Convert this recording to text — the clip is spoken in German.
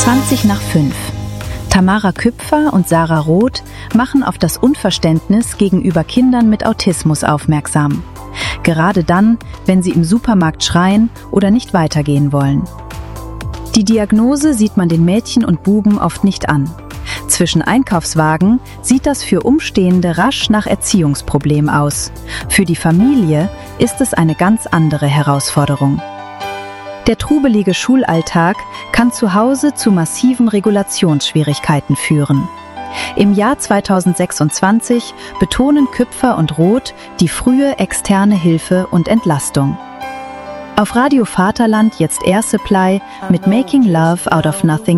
5:20. Tamara Küpfer und Sarah Roth machen auf das Unverständnis gegenüber Kindern mit Autismus aufmerksam. Gerade dann, wenn sie im Supermarkt schreien oder nicht weitergehen wollen. Die Diagnose sieht man den Mädchen und Buben oft nicht an. Zwischen Einkaufswagen sieht das für Umstehende rasch nach Erziehungsproblem aus. Für die Familie ist es eine ganz andere Herausforderung. Der trubelige Schulalltag kann zu Hause zu massiven Regulationsschwierigkeiten führen. Im Jahr 2026 betonen Küpfer und Roth die frühe externe Hilfe und Entlastung. Auf Radio Vaterland jetzt Air Supply mit Making Love Out of Nothing.